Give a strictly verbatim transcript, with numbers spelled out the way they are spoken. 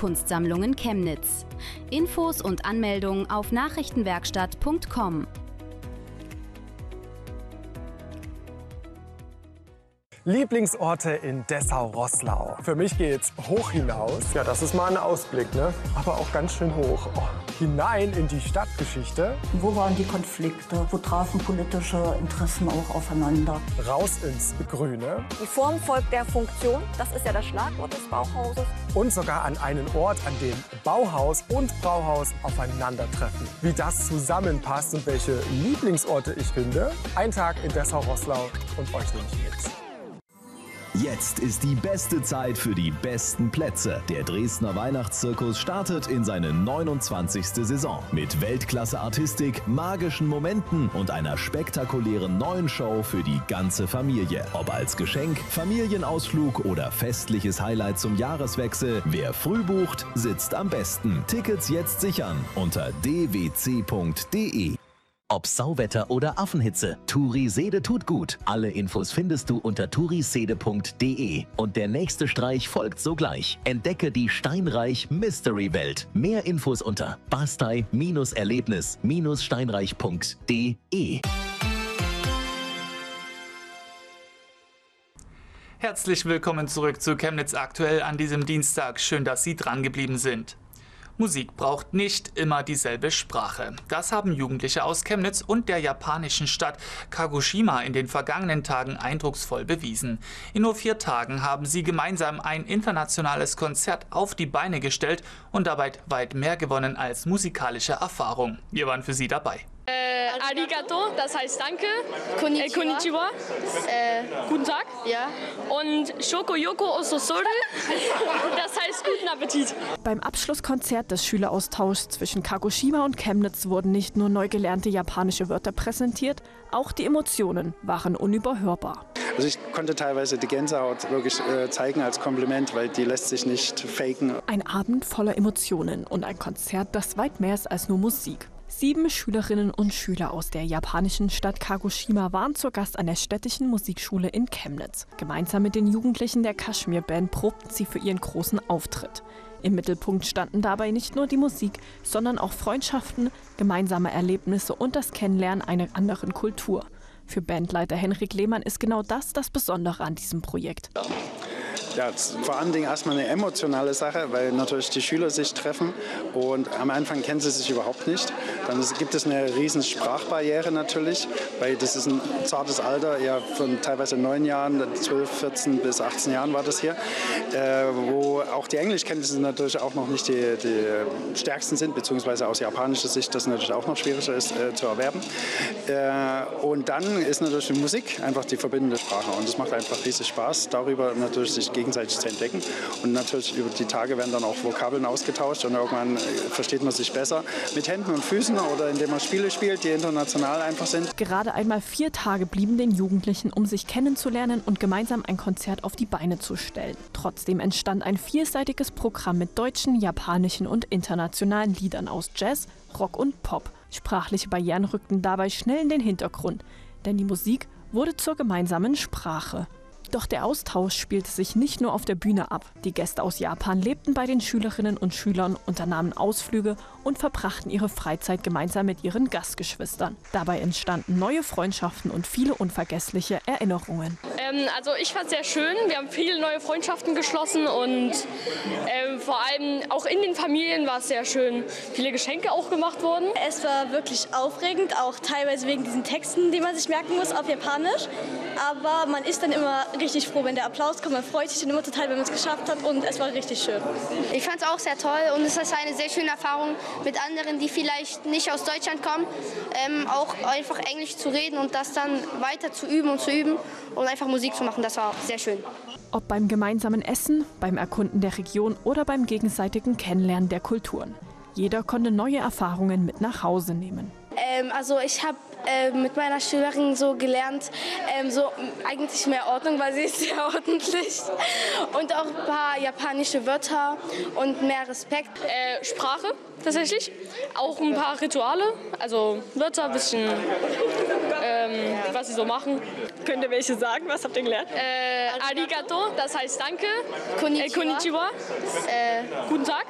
Kunstsammlungen Chemnitz. Infos und Anmeldung auf nachrichtenwerkstatt punkt com. Lieblingsorte in Dessau-Roßlau. Für mich geht's hoch hinaus. Ja, das ist mal ein Ausblick, ne? Aber auch ganz schön hoch. Oh, hinein in die Stadtgeschichte. Wo waren die Konflikte? Wo trafen politische Interessen auch aufeinander? Raus ins Grüne. Die Form folgt der Funktion. Das ist ja das Schlagwort des Bauhauses. Und sogar an einen Ort, an dem Bauhaus und Brauhaus aufeinandertreffen. Wie das zusammenpasst und welche Lieblingsorte ich finde. Ein Tag in Dessau-Roßlau und euch nehme ich mit. Jetzt ist die beste Zeit für die besten Plätze. Der Dresdner Weihnachtszirkus startet in seine neunundzwanzigste Saison. Mit Weltklasse-Artistik, magischen Momenten und einer spektakulären neuen Show für die ganze Familie. Ob als Geschenk, Familienausflug oder festliches Highlight zum Jahreswechsel, wer früh bucht, sitzt am besten. Tickets jetzt sichern unter d w c punkt d e. Ob Sauwetter oder Affenhitze, Turisede tut gut. Alle Infos findest du unter turisede punkt d e. Und der nächste Streich folgt sogleich. Entdecke die Steinreich Mystery Welt. Mehr Infos unter bastei Erlebnis Steinreich punkt d e. Herzlich willkommen zurück zu Chemnitz aktuell an diesem Dienstag. Schön, dass Sie dran geblieben sind. Musik braucht nicht immer dieselbe Sprache. Das haben Jugendliche aus Chemnitz und der japanischen Stadt Kagoshima in den vergangenen Tagen eindrucksvoll bewiesen. In nur vier Tagen haben sie gemeinsam ein internationales Konzert auf die Beine gestellt und dabei weit mehr gewonnen als musikalische Erfahrung. Wir waren für Sie dabei. Äh, arigato, das heißt danke. Konnichiwa. Äh, konnichiwa. Äh, guten Tag. Ja. Und Shoko Yoko Ososore, das heißt guten Appetit. Beim Abschlusskonzert des Schüleraustauschs zwischen Kagoshima und Chemnitz wurden nicht nur neu gelernte japanische Wörter präsentiert, auch die Emotionen waren unüberhörbar. Also ich konnte teilweise die Gänsehaut wirklich äh, zeigen als Kompliment, weil die lässt sich nicht faken. Ein Abend voller Emotionen und ein Konzert, das weit mehr ist als nur Musik. Sieben Schülerinnen und Schüler aus der japanischen Stadt Kagoshima waren zu Gast an der städtischen Musikschule in Chemnitz. Gemeinsam mit den Jugendlichen der Kaschmir-Band probten sie für ihren großen Auftritt. Im Mittelpunkt standen dabei nicht nur die Musik, sondern auch Freundschaften, gemeinsame Erlebnisse und das Kennenlernen einer anderen Kultur. Für Bandleiter Henrik Lehmann ist genau das das Besondere an diesem Projekt. Ja, vor allen Dingen erstmal eine emotionale Sache, weil natürlich die Schüler sich treffen und am Anfang kennen sie sich überhaupt nicht. Dann gibt es eine riesen Sprachbarriere natürlich, weil das ist ein zartes Alter, ja von teilweise neun Jahren, zwölf, vierzehn bis achtzehn Jahren war das hier, äh, wo auch die Englischkenntnisse natürlich auch noch nicht die, die stärksten sind, beziehungsweise aus japanischer Sicht das natürlich auch noch schwieriger ist äh, zu erwerben. Äh, und dann ist natürlich die Musik einfach die verbindende Sprache und es macht einfach riesig Spaß, darüber natürlich sich gegenseitig zu entdecken. Und natürlich über die Tage werden dann auch Vokabeln ausgetauscht und irgendwann versteht man sich besser mit Händen und Füßen oder indem man Spiele spielt, die international einfach sind. Gerade einmal vier Tage blieben den Jugendlichen, um sich kennenzulernen und gemeinsam ein Konzert auf die Beine zu stellen. Trotzdem entstand ein vielseitiges Programm mit deutschen, japanischen und internationalen Liedern aus Jazz, Rock und Pop. Sprachliche Barrieren rückten dabei schnell in den Hintergrund, denn die Musik wurde zur gemeinsamen Sprache. Doch der Austausch spielte sich nicht nur auf der Bühne ab. Die Gäste aus Japan lebten bei den Schülerinnen und Schülern, unternahmen Ausflüge und verbrachten ihre Freizeit gemeinsam mit ihren Gastgeschwistern. Dabei entstanden neue Freundschaften und viele unvergessliche Erinnerungen. Ähm, also ich fand es sehr schön. Wir haben viele neue Freundschaften geschlossen und ähm, vor allem auch in den Familien war es sehr schön. Viele Geschenke auch gemacht worden. Es war wirklich aufregend, auch teilweise wegen diesen Texten, die man sich merken muss auf Japanisch. Aber man ist dann immer richtig froh, wenn der Applaus kommt. Man freut sich dann immer total, wenn man es geschafft hat und es war richtig schön. Ich fand es auch sehr toll und es ist eine sehr schöne Erfahrung mit anderen, die vielleicht nicht aus Deutschland kommen, ähm, auch einfach Englisch zu reden und das dann weiter zu üben und zu üben und einfach Musik zu machen. Das war auch sehr schön. Ob beim gemeinsamen Essen, beim Erkunden der Region oder beim gegenseitigen Kennenlernen der Kulturen. Jeder konnte neue Erfahrungen mit nach Hause nehmen. Ähm, also ich habe äh, mit meiner Schülerin so gelernt, ähm, so eigentlich mehr Ordnung, weil sie ist sehr ordentlich. Und auch ein paar japanische Wörter und mehr Respekt. Äh, Sprache tatsächlich, auch ein paar Rituale, also Wörter, ein bisschen, ähm, was sie so machen. Könnt ihr welche sagen? Was habt ihr gelernt? Äh, arigato, das heißt danke. Konnichiwa. Äh, konnichiwa. Äh, guten Tag.